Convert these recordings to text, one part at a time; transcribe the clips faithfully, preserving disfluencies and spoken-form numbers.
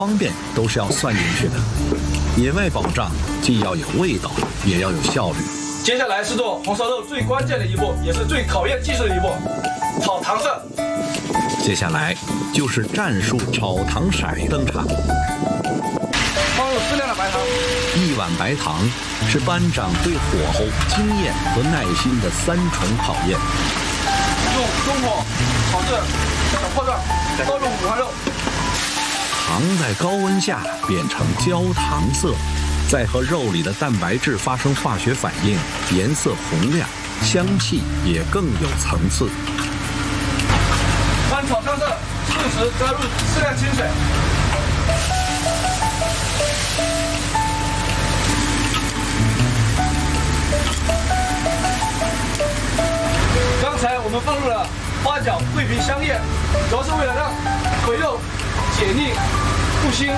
方便都是要算进去的。野外保障既要有味道，也要有效率。 接下来是做红烧肉最关键的一步，也是最考验技术的一步，炒糖色。 接下来就是战术炒糖色登场。 放入适量的白糖。 一碗白糖是班长对火候、经验和耐心的三重考验。 用中火炒至小破状，倒入五花肉。 糖在高温下变成焦糖色，再和肉里的蛋白质发生化学反应，颜色红亮，香气也更有层次。 翻炒汤色，适时加入适量清水。刚才我们放入了花椒、桂皮、香叶，主要是为了让回肉解腻不腥。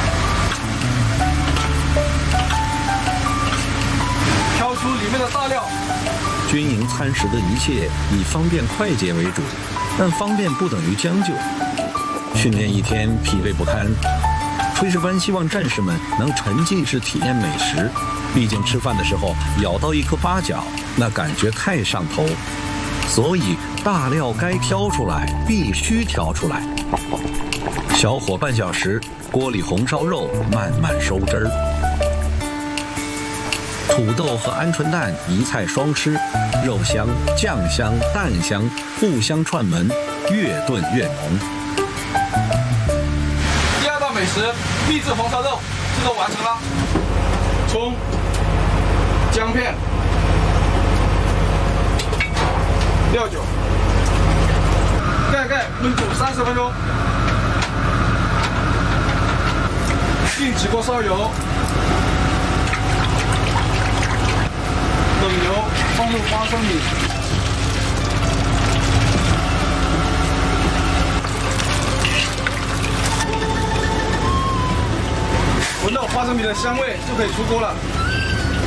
挑出里面的大料。 军营餐食的一切以方便快捷为主，但方便不等于将就。训练一天疲惫不堪，炊事班希望战士们能沉浸式体验美食。毕竟吃饭的时候咬到一颗八角，那感觉太上头。所以大料该挑出来，必须挑出来。小火半小时，锅里红烧肉慢慢收汁儿。土豆和鹌鹑蛋一菜双吃，肉香、酱香、蛋香互相串门，越炖越浓。 第二道美食秘制红烧肉制作完成了，葱、姜片、料酒，盖盖焖煮三十分钟，并起锅烧油。冷油，放入花生米，闻到花生米的香味就可以出锅了。